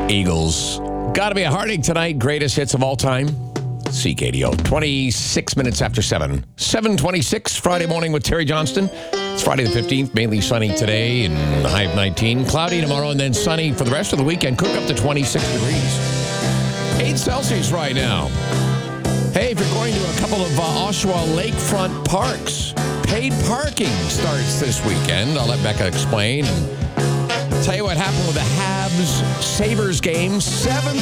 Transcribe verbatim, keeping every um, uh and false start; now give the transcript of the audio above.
Eagles. Gotta be a heartache tonight. Greatest hits of all time. C K D O. twenty-six minutes after seven. seven twenty-six, Friday morning with Terry Johnston. It's Friday the fifteenth, mainly sunny today and high of nineteen. Cloudy tomorrow and then sunny for the rest of the weekend. Cook up to twenty-six degrees. eight Celsius right now. Hey, if you're going to a couple of uh, Oshawa lakefront parks, paid parking starts this weekend. I'll let Becca explain and tell you what happened with the Habs Sabres game. seventh